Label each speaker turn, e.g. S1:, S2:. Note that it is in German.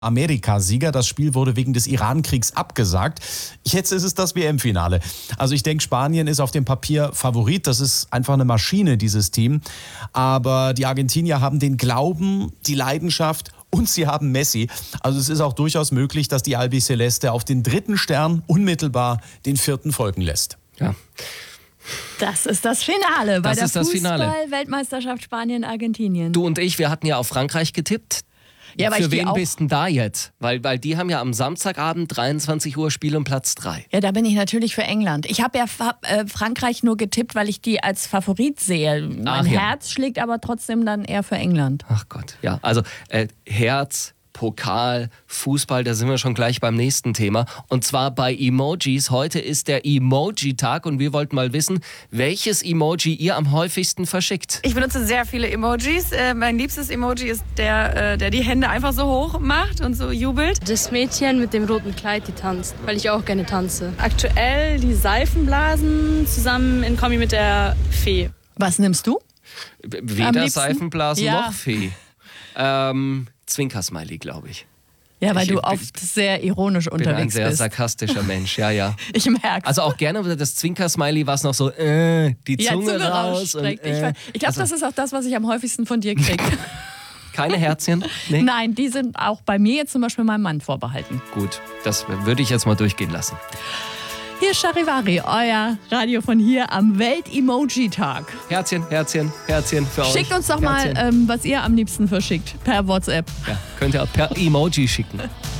S1: Amerika-Sieger. Das Spiel wurde wegen des Iran-Kriegs abgesagt. Jetzt ist es das WM-Finale. Also ich denke, Spanien ist auf dem Papier Favorit. Das ist einfach eine Maschine, dieses Team. Aber die Argentinier haben den Glauben, die Leidenschaft und sie haben Messi. Also es ist auch durchaus möglich, dass die Albiceleste auf den dritten Stern unmittelbar den vierten folgen lässt.
S2: Ja.
S3: Das ist das Finale bei der
S2: Finale.
S3: Fußball-Weltmeisterschaft Spanien-Argentinien.
S2: Du und ich, wir hatten ja auf Frankreich getippt.
S3: Ja, weil
S2: Für wen bist denn da jetzt? Weil die haben ja am Samstagabend 23 Uhr Spiel um Platz 3.
S3: Ja, da bin ich natürlich für England. Ich habe ja Frankreich nur getippt, weil ich die als Favorit sehe. Mein Herz schlägt aber trotzdem dann eher für England.
S2: Ach Gott, ja. Also Herz, Pokal, Fußball, da sind wir schon gleich beim nächsten Thema. Und zwar bei Emojis. Heute ist der Emoji-Tag und wir wollten mal wissen, welches Emoji ihr am häufigsten verschickt.
S4: Ich benutze sehr viele Emojis. Mein liebstes Emoji ist der die Hände einfach so hoch macht und so jubelt.
S5: Das Mädchen mit dem roten Kleid, die tanzt, weil ich auch gerne tanze.
S4: Aktuell die Seifenblasen zusammen in Kombi mit der Fee.
S3: Was nimmst du?
S2: Weder Seifenblasen
S3: Ja.
S2: noch Fee. Zwinker-Smiley, glaube ich.
S3: Ja, weil
S2: Ich
S3: du oft sehr ironisch
S2: Ich bin ein
S3: unterwegs
S2: sehr
S3: bist.
S2: sarkastischer Mensch, ja.
S3: Ich merke.
S2: Also auch gerne das Zwinker-Smiley, was noch so die Zunge raus. Und,
S3: rausstreckt. Ich glaube, das ist auch das, was ich am häufigsten von dir kriege.
S2: keine Herzchen? Nee?
S3: Nein, die sind auch bei mir jetzt zum Beispiel meinem Mann vorbehalten.
S2: Gut, das würde ich jetzt mal durchgehen lassen.
S3: Hier ist Charivari, euer Radio von hier am Welt-Emoji-Tag.
S2: Herzchen für euch.
S3: Schickt uns doch mal,
S2: Herzchen.
S3: was ihr am liebsten verschickt per WhatsApp.
S2: Ja, könnt ihr auch per Emoji schicken.